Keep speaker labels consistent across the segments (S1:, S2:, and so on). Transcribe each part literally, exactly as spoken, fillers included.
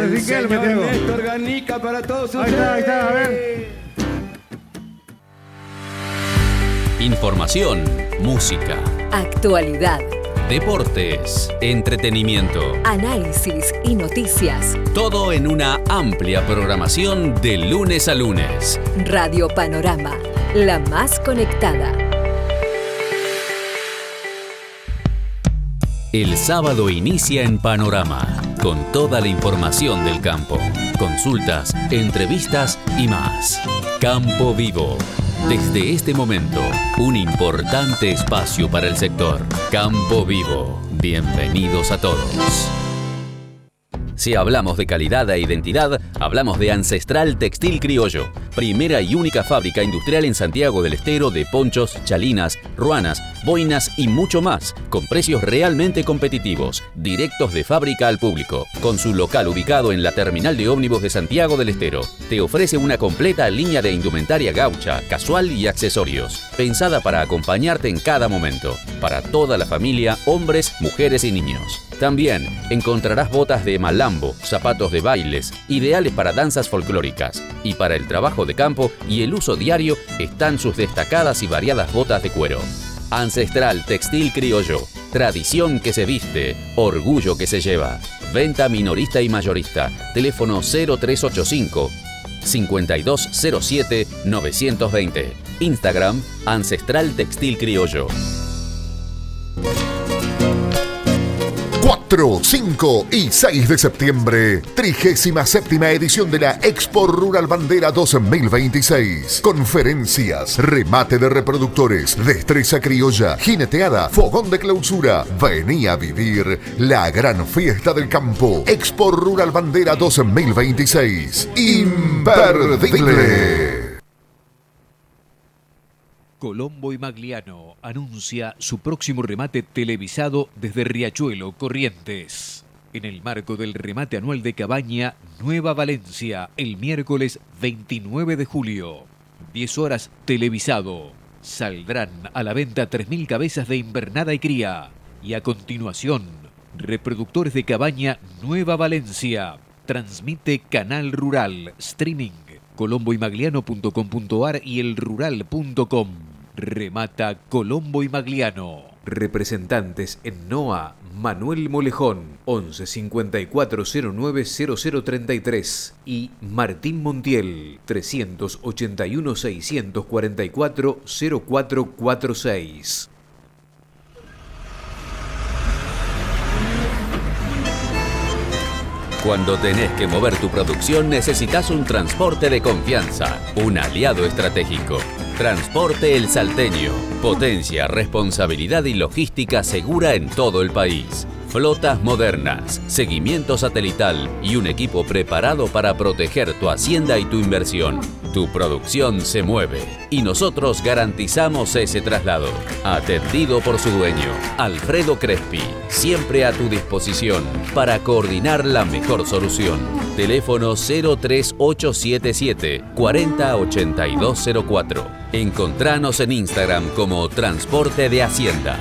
S1: sin que él me
S2: Señor
S1: tengo.
S2: Néstor Ganica para todos
S1: Ahí
S2: ustedes.
S1: está, ahí está, a ver.
S3: Información, música,
S4: Actualidad,
S3: deportes, entretenimiento.
S4: análisis y noticias.
S3: Todo en una amplia programación de lunes a lunes.
S4: Radio Panorama, la más conectada.
S3: El sábado inicia en Panorama, con toda la información del campo, consultas, entrevistas y más. Campo Vivo. Desde este momento, un importante espacio para el sector. Campo Vivo. Bienvenidos a todos. Si hablamos de calidad e identidad, hablamos de Ancestral Textil Criollo, primera y única fábrica industrial en Santiago del Estero de ponchos, chalinas, ruanas, boinas y mucho más, con precios realmente competitivos, directos de fábrica al público. Con su local ubicado en la terminal de ómnibus de Santiago del Estero, te ofrece una completa línea de indumentaria gaucha, casual y accesorios, pensada para acompañarte en cada momento, para toda la familia, hombres, mujeres y niños. También encontrarás botas de malambo, zapatos de bailes, ideales para danzas folclóricas. Y para el trabajo de campo y el uso diario están sus destacadas y variadas botas de cuero. Ancestral Textil Criollo. Tradición que se viste, orgullo que se lleva. Venta minorista y mayorista. Teléfono cero tres ocho cinco, cinco dos cero siete, nueve dos cero. Instagram Ancestral Textil Criollo.
S5: cuatro, cinco y seis de septiembre, trigésima séptima edición de la Expo Rural Bandera dos mil veintiséis. Conferencias, remate de reproductores, destreza criolla, jineteada, fogón de clausura. Vení a vivir la gran fiesta del campo. Expo Rural Bandera dos mil veintiséis. Imperdible.
S6: Colombo y Magliano anuncia su próximo remate televisado desde Riachuelo, Corrientes. En el marco del remate anual de Cabaña, Nueva Valencia, el miércoles veintinueve de julio. diez horas televisado. Saldrán a la venta tres mil cabezas de invernada y cría. Y a continuación, reproductores de Cabaña, Nueva Valencia. Transmite Canal Rural, streaming, colombo y magliano punto com punto a r y el rural punto com. Remata Colombo y Magliano. Representantes en NOA, Manuel Molejón, once cincuenta y cuatro cero nueve cero cero treinta y tres y Martín Montiel, trescientos ochenta y uno seiscientos cuarenta y cuatro cero cuatro cuatro seis.
S3: Cuando tenés que mover tu producción, necesitas un transporte de confianza, un aliado estratégico. Transporte El Salteño. Potencia, responsabilidad y logística segura en todo el país. Flotas modernas, seguimiento satelital y un equipo preparado para proteger tu hacienda y tu inversión. Tu producción se mueve y nosotros garantizamos ese traslado. Atendido por su dueño, Alfredo Crespi, siempre a tu disposición para coordinar la mejor solución. Teléfono cero tres ocho siete siete, cuatro cero ocho dos cero cuatro. Encontranos en Instagram como Transporte de Hacienda.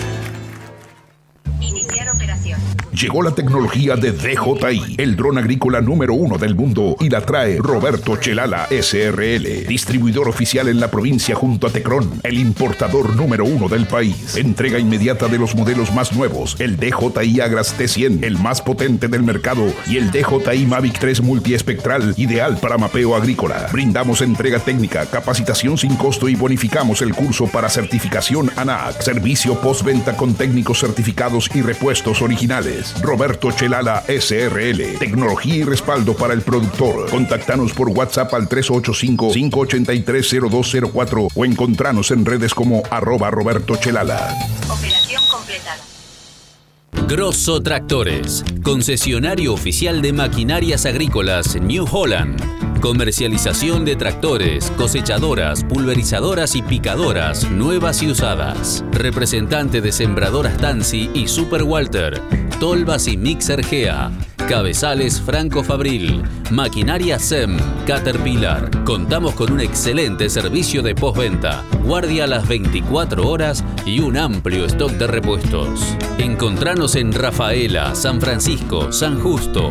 S7: Iniciar operación.
S8: Llegó la tecnología de D J I, el dron agrícola número uno del mundo, y la trae Roberto Chelala S R L, distribuidor oficial en la provincia junto a Tecron, el importador número uno del país. Entrega inmediata de los modelos más nuevos, el D J I Agras T cien, el más potente del mercado, y el D J I Mavic tres multiespectral, ideal para mapeo agrícola. Brindamos entrega técnica, capacitación sin costo y bonificamos el curso para certificación ANAC. Servicio postventa con técnicos certificados y repuestos originales. Roberto Chelala S R L. Tecnología y respaldo para el productor. Contactanos por WhatsApp al tres ocho cinco, cinco ocho tres, cero dos cero cuatro o encontranos en redes como arroba Roberto Chelala.
S7: Operación completada.
S3: Grosso Tractores, concesionario oficial de maquinarias agrícolas New Holland. Comercialización de tractores, cosechadoras, pulverizadoras y picadoras nuevas y usadas. Representante de Sembradoras Tansi y Super Walter. Tolvas y Mixer Gea. Cabezales Franco Fabril. Maquinaria S E M. Caterpillar. Contamos con un excelente servicio de postventa. Guardia a las veinticuatro horas y un amplio stock de repuestos. Encontranos en Rafaela, San Francisco, San Justo,